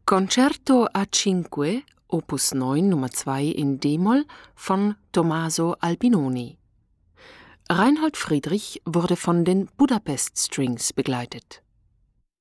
Concerto a cinque, Opus 9, Nummer 2 in d-Moll von Tommaso Albinoni. Reinhold Friedrich wurde von den Budapest Strings begleitet.